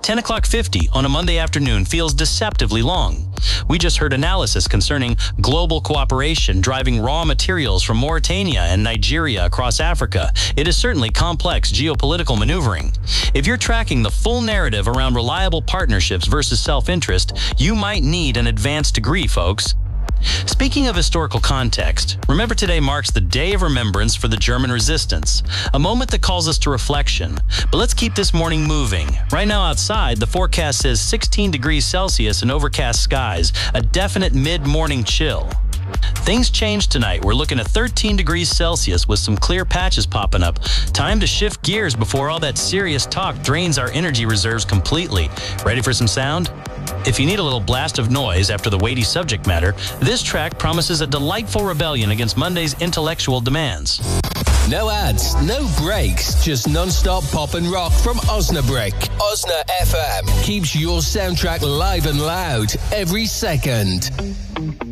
10 o'clock 50 on a Monday afternoon feels deceptively long. We just heard analysis concerning global cooperation driving raw materials from Mauritania and Nigeria across Africa. It is certainly complex geopolitical maneuvering. If you're tracking the full narrative around reliable partnerships versus self-interest, you might need an advanced degree, folks. Speaking of historical context, remember today marks the Day of Remembrance for the German Resistance, a moment that calls us to reflection. But let's keep this morning moving. Right now outside, the forecast says 16 degrees Celsius and overcast skies, a definite mid-morning chill. Things change tonight. We're looking at 13 degrees Celsius with some clear patches popping up. Time to shift gears before all that serious talk drains our energy reserves completely. Ready for some sound? If you need a little blast of noise after the weighty subject matter, this track promises a delightful rebellion against Monday's intellectual demands. No ads, no breaks, just non-stop pop and rock from Osnabrück. Osna FM keeps your soundtrack live and loud every second.